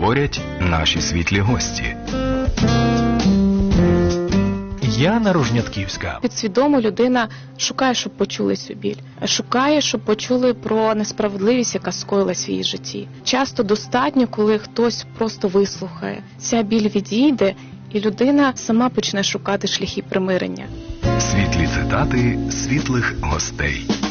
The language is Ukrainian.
говорять наші світлі гості. Яна Ружнятківська. Підсвідомо людина шукає, щоб почули цю біль. Шукає, щоб почули про несправедливість, яка скоїлась в її житті. Часто достатньо, коли хтось просто вислухає. Ця біль відійде, і людина сама почне шукати шляхи примирення. Світлі цитати світлих гостей.